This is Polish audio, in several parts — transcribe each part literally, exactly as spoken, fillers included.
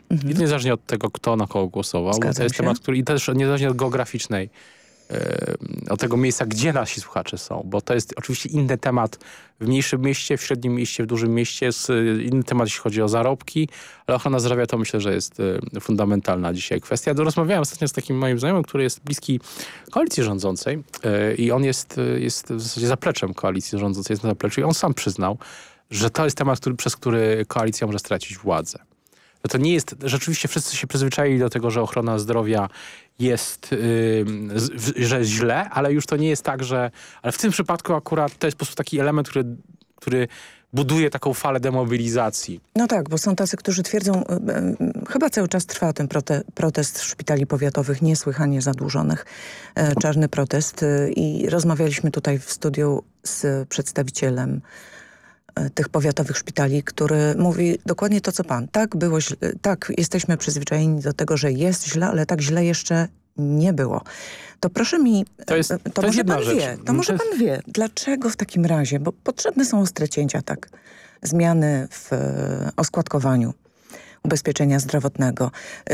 Mhm. I to niezależnie od tego, kto na kogo głosował. Bo to jest się. temat, który i też niezależnie od geograficznej, od tego miejsca, gdzie nasi słuchacze są, bo to jest oczywiście inny temat w mniejszym mieście, w średnim mieście, w dużym mieście, jest inny temat, jeśli chodzi o zarobki, ale ochrona zdrowia to myślę, że jest fundamentalna dzisiaj kwestia. Rozmawiałem ostatnio z takim moim znajomym, który jest bliski koalicji rządzącej i on jest, jest w zasadzie zapleczem koalicji rządzącej, jest na zapleczu i on sam przyznał, że to jest temat, który, przez który koalicja może stracić władzę. No to nie jest, rzeczywiście wszyscy się przyzwyczaili do tego, że ochrona zdrowia jest, yy, że jest źle, ale już to nie jest tak, że, ale w tym przypadku akurat to jest po prostu taki element, który, który buduje taką falę demobilizacji. No tak, bo są tacy, którzy twierdzą, y, y, chyba cały czas trwa ten prote, protest szpitali powiatowych, niesłychanie zadłużonych, y, czarny protest y, i rozmawialiśmy tutaj w studiu z przedstawicielem tych powiatowych szpitali, który mówi dokładnie to, co pan. Tak, było źle, tak, jesteśmy przyzwyczajeni do tego, że jest źle, ale tak źle jeszcze nie było. To proszę mi, to, jest, to, to może jest pan rzecz. wie, to może pan wie, dlaczego w takim razie, bo potrzebne są ostre cięcia, tak, zmiany w oskładkowaniu ubezpieczenia zdrowotnego.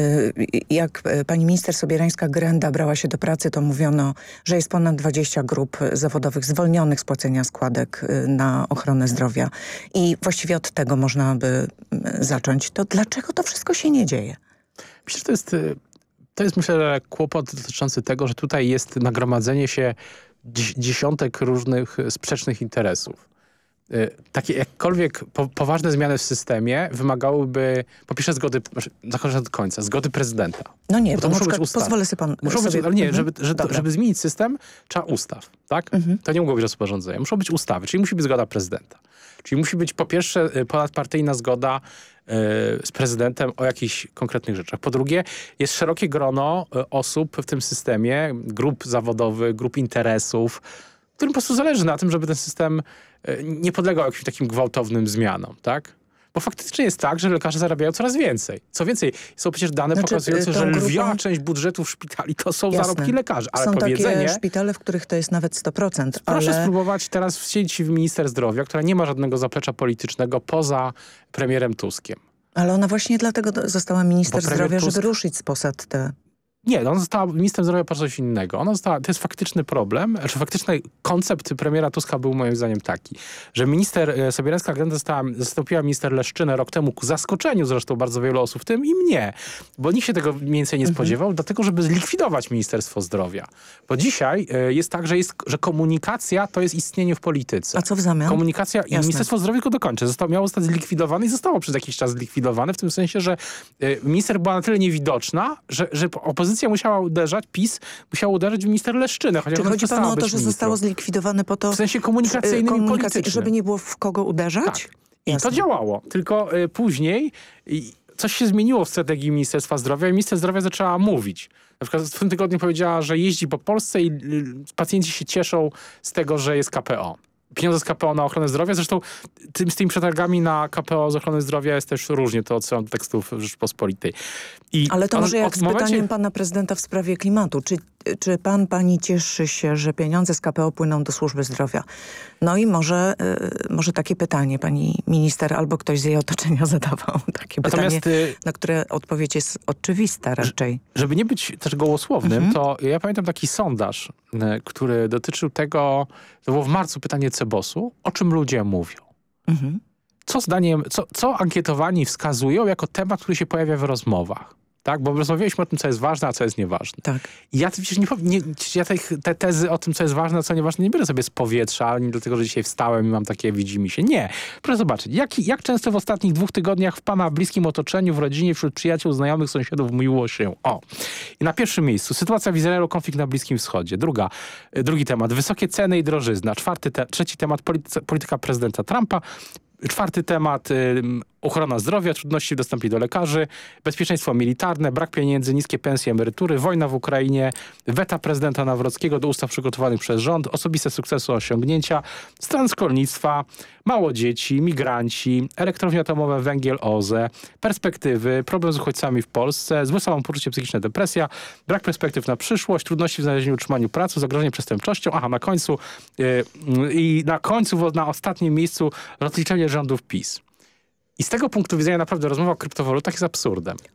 Jak pani minister Sobierańska-Grenda brała się do pracy, to mówiono, że jest ponad dwadzieścia grup zawodowych zwolnionych z płacenia składek na ochronę zdrowia. I właściwie od tego można by zacząć. To dlaczego to wszystko się nie dzieje? Myślę, że to jest, to jest myślę, kłopot dotyczący tego, że tutaj jest nagromadzenie się dziesiątek różnych sprzecznych interesów. Takie jakkolwiek po, poważne zmiany w systemie wymagałyby po pierwsze zgody, zakończę do końca, zgody prezydenta. No nie, bo to to na muszą być przykład ustawy. pozwolę sobie pan... Muszą sobie... być, ale nie, mhm. żeby, żeby, żeby zmienić system, trzeba ustaw, tak? Mhm. To nie mogło być rozporządzenia. Muszą być ustawy, czyli musi być zgoda prezydenta. Czyli musi być po pierwsze ponadpartyjna zgoda y, z prezydentem o jakichś konkretnych rzeczach. Po drugie, jest szerokie grono y, osób w tym systemie, grup zawodowych, grup interesów, którym po prostu zależy na tym, żeby ten system nie podlegał jakimś takim gwałtownym zmianom, tak? Bo faktycznie jest tak, że lekarze zarabiają coraz więcej. Co więcej, są przecież dane znaczy, pokazujące, że grupą... lwia część budżetów szpitali to są Jasne. zarobki lekarzy. Ale są powiedzenie... takie szpitale, w których to jest nawet sto procent. Proszę ale... spróbować teraz wsiąść w minister zdrowia, która nie ma żadnego zaplecza politycznego poza premierem Tuskiem. Ale ona właśnie dlatego została minister zdrowia, Tusk... żeby ruszyć z posad te... Nie, ona została ministrem zdrowia po coś innego. Ona została, to jest faktyczny problem, znaczy faktyczny koncept premiera Tuska był moim zdaniem taki, że minister Sobierańska-Grenda została, zastąpiła minister Leszczynę rok temu ku zaskoczeniu zresztą bardzo wielu osób, w tym i mnie. Bo nikt się tego mniej więcej nie spodziewał, mhm. dlatego żeby zlikwidować Ministerstwo Zdrowia. Bo dzisiaj y, jest tak, że, jest, że komunikacja to jest istnienie w polityce. A co w zamian? Komunikacja i Ministerstwo Zdrowia tylko dokończę. Zostało, miało zostać zlikwidowane i zostało przez jakiś czas zlikwidowane, w tym sensie, że y, minister była na tyle niewidoczna, że, że opozycja musiała uderzać, PiS musiał uderzyć w minister Leszczynę. Czy chodzi panu o to, że zostało zlikwidowane po to... W sensie komunikacyjnym i politycznym. Żeby nie było w kogo uderzać? Tak. I Jasne. to działało. Tylko y, później y, coś się zmieniło w strategii Ministerstwa Zdrowia i minister zdrowia zaczęła mówić. Na przykład w tym tygodniu powiedziała, że jeździ po Polsce i y, pacjenci się cieszą z tego, że jest K P O. Pieniądze z K P O na ochronę zdrowia. Zresztą tym, z tymi przetargami na K P O z ochrony zdrowia jest też różnie. To odsyłam do tekstów Rzeczpospolitej. I Ale to on, może jak z momencie... pytaniem pana prezydenta w sprawie klimatu. Czy, czy pan, pani cieszy się, że pieniądze z K P O płyną do służby zdrowia? No i może, y, może takie pytanie pani minister albo ktoś z jej otoczenia zadawał. Takie Natomiast, pytanie, y... na które odpowiedź jest oczywista raczej. Żeby nie być też gołosłownym, mhm. to ja pamiętam taki sondaż, y, który dotyczył tego, to było w marcu pytanie Cebosu, o czym ludzie mówią. Mhm. Co zdaniem, co, co ankietowani wskazują jako temat, który się pojawia w rozmowach. Tak? Bo rozmawialiśmy o tym, co jest ważne, a co jest nieważne. Tak. I ja przecież nie, nie ja te, te tezy o tym, co jest ważne, a co nieważne, nie biorę sobie z powietrza, ani dlatego, że dzisiaj wstałem i mam takie widzimy się. Nie. Proszę zobaczyć, jak, jak często w ostatnich dwóch tygodniach w pana bliskim otoczeniu, w rodzinie, wśród przyjaciół, znajomych, sąsiadów mówiło się o. I na pierwszym miejscu sytuacja w Izraelu, konflikt na Bliskim Wschodzie. Druga, drugi temat, wysokie ceny i drożyzna. Czwarty te, trzeci temat, polityka, polityka prezydenta Trumpa. Czwarty temat, y, ochrona zdrowia, trudności w dostępie do lekarzy, bezpieczeństwo militarne, brak pieniędzy, niskie pensje, emerytury, wojna w Ukrainie, weta prezydenta Nawrockiego do ustaw przygotowanych przez rząd, osobiste sukcesy, osiągnięcia, stan szkolnictwa, mało dzieci, migranci, elektrownie atomowe, węgiel, O Z E, perspektywy, problem z uchodźcami w Polsce, złe samopoczucie psychiczne, depresja, brak perspektyw na przyszłość, trudności w znalezieniu i utrzymaniu pracy, zagrożenie przestępczością, aha, na końcu yy, i na końcu, na ostatnim miejscu rozliczenie rządów PiS. I z tego punktu widzenia naprawdę rozmowa o kryptowalutach jest absurdem.